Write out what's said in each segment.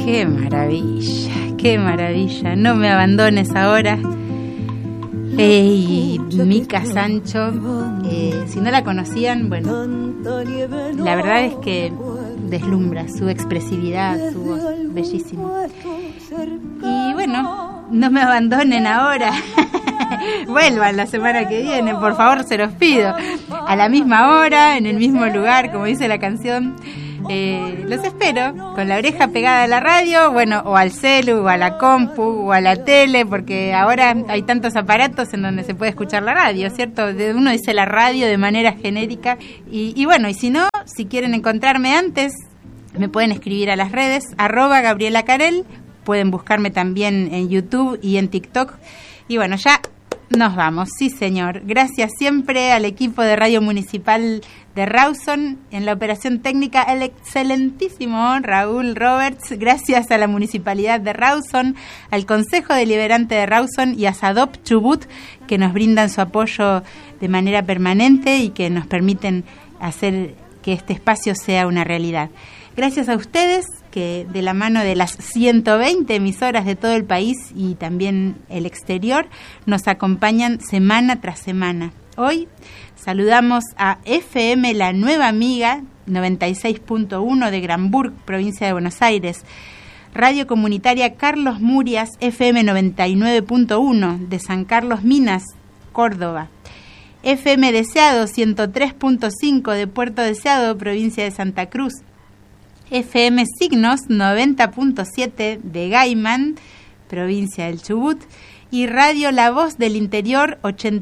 Qué maravilla, qué maravilla. No me abandones ahora. Y Mica Sancho, si no la conocían, bueno, la verdad es que deslumbra su expresividad, su voz, bellísimo. Y bueno, no me abandonen ahora. Vuelvan la semana que viene, por favor, se los pido. A la misma hora, en el mismo lugar, como dice la canción. Los espero con la oreja pegada a la radio, bueno, o al celu, o a la compu, o a la tele, porque ahora hay tantos aparatos en donde se puede escuchar la radio, ¿cierto? Uno dice la radio de manera genérica y bueno, y si no, si quieren encontrarme antes, me pueden escribir a las redes @Gabriela Carel, pueden buscarme también en YouTube y en TikTok. Y bueno, ya nos vamos, sí señor. Gracias siempre al equipo de Radio Municipal de Rawson, en la operación técnica el excelentísimo Raúl Roberts. Gracias a la Municipalidad de Rawson, al Consejo Deliberante de Rawson y a Sadop Chubut, que nos brindan su apoyo de manera permanente y que nos permiten hacer que este espacio sea una realidad. Gracias a ustedes, que de la mano de las 120 emisoras de todo el país y también el exterior, nos acompañan semana tras semana. Hoy saludamos a FM La Nueva Amiga, 96.1 de Granburg, provincia de Buenos Aires. Radio Comunitaria Carlos Murias, FM 99.1 de San Carlos Minas, Córdoba. FM Deseado, 103.5 de Puerto Deseado, provincia de Santa Cruz. FM Signos 90.7 de Gaiman, provincia del Chubut, y Radio La Voz del Interior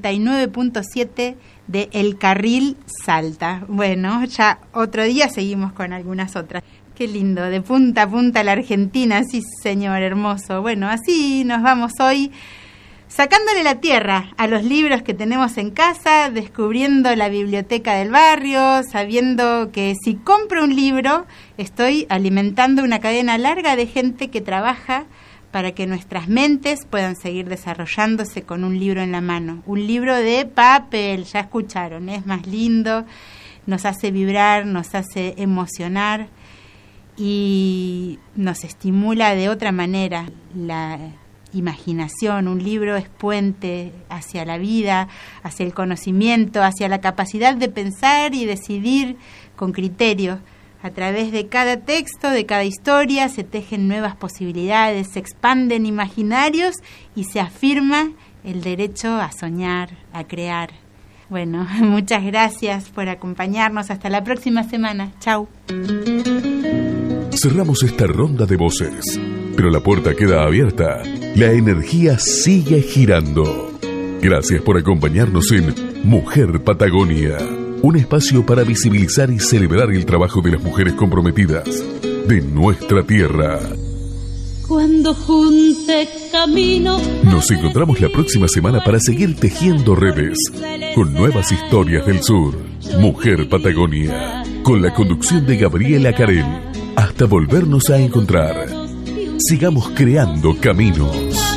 89.7 de El Carril, Salta. Bueno, ya otro día seguimos con algunas otras. Qué lindo, de punta a punta la Argentina, sí señor, hermoso. Bueno, así nos vamos hoy, sacándole la tierra a los libros que tenemos en casa, descubriendo la biblioteca del barrio, sabiendo que si compro un libro, estoy alimentando una cadena larga de gente que trabaja para que nuestras mentes puedan seguir desarrollándose con un libro en la mano. Un libro de papel, ya escucharon, es más lindo, nos hace vibrar, nos hace emocionar y nos estimula de otra manera la imaginación. Un libro es puente hacia la vida, hacia el conocimiento, hacia la capacidad de pensar y decidir con criterio. A través de cada texto, de cada historia, se tejen nuevas posibilidades, se expanden imaginarios y se afirma el derecho a soñar, a crear. Bueno, muchas gracias por acompañarnos. Hasta la próxima semana. Chau. Cerramos esta ronda de voces, pero la puerta queda abierta. La energía sigue girando. Gracias por acompañarnos en Mujer Patagonia, un espacio para visibilizar y celebrar el trabajo de las mujeres comprometidas de nuestra tierra. Cuando junte camino, nos encontramos la próxima semana para seguir tejiendo redes con nuevas historias del sur. Mujer Patagonia, con la conducción de Gabriela Carel. Hasta volvernos a encontrar. Sigamos creando caminos.